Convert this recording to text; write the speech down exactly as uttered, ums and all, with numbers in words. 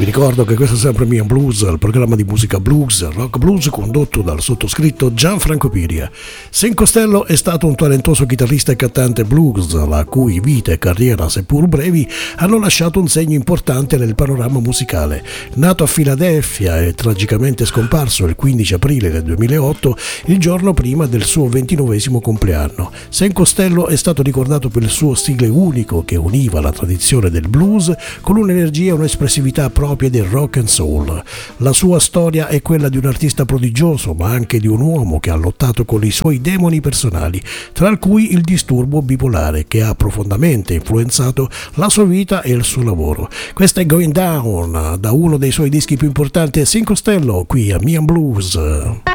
Vi ricordo che questo è sempre Mian Blues, il programma di musica blues, rock blues condotto dal sottoscritto Gianfranco Piria. Sen Costello è stato un talentuoso chitarrista e cantante blues, la cui vita e carriera, seppur brevi, hanno lasciato un segno importante nel panorama musicale. Nato a Filadelfia e tragicamente scomparso il quindici aprile del duemilaotto, il giorno prima del suo ventinovesimo compleanno. Sen Costello è stato ricordato per il suo stile unico che univa la tradizione del blues con un'energia e un'espressività propria del rock and soul. La sua storia è quella di un artista prodigioso, ma anche di un uomo che ha lottato con i suoi demoni personali, tra cui il disturbo bipolare, che ha profondamente influenzato la sua vita e il suo lavoro. Questa è Going Down, da uno dei suoi dischi più importanti, Sen Costello, qui a Mian Blues.